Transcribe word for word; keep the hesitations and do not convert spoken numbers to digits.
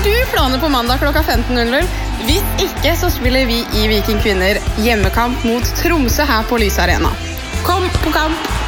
du planer på mandag klokka femten null null? Hvis ikke, så spiller vi i Viking Kvinner hjemmekamp mot Tromsø her på Lyse Arena. Kom på kamp!